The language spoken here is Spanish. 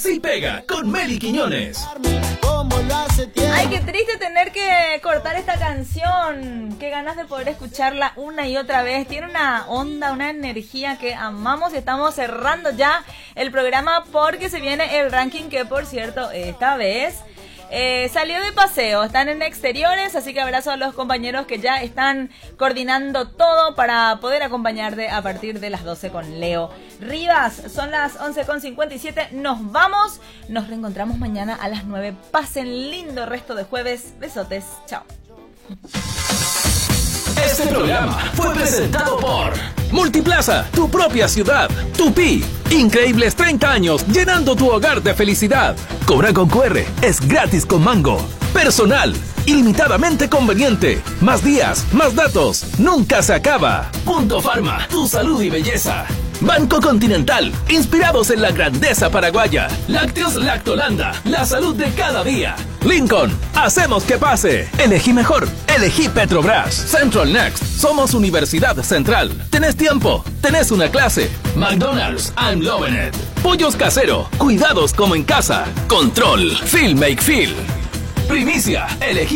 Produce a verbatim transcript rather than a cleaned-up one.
Así pega con Meli Quiñones. Ay, qué triste tener que cortar esta canción. Qué ganas de poder escucharla una y otra vez. Tiene una onda, una energía que amamos y estamos cerrando ya el programa porque se viene el ranking que, por cierto, esta vez eh, salió de paseo. Están en exteriores, así que abrazo a los compañeros que ya están coordinando todo para poder acompañarte a partir de las doce con Leo Rivas. Son las once con cincuenta y siete. Nos vamos. Nos reencontramos mañana a las nueve. Pasen lindo resto de jueves. Besotes. Chao. Este programa fue presentado por Multiplaza, tu propia ciudad. Tupi, increíbles treinta años llenando tu hogar de felicidad. Cobra con Q R, es gratis con Mango. Personal, ilimitadamente conveniente. Más días, más datos, nunca se acaba. Punto Farma, tu salud y belleza. Banco Continental, inspirados en la grandeza paraguaya. Lácteos Lactolanda, la salud de cada día. Lincoln, hacemos que pase. Elegí mejor, elegí Petrobras. Central Next, somos Universidad Central. ¿Tenés tiempo? ¿Tenés una clase? McDonald's, I'm loving it. Pollos Casero, cuidados como en casa. Control, Feel Make Feel. Primicia, elegí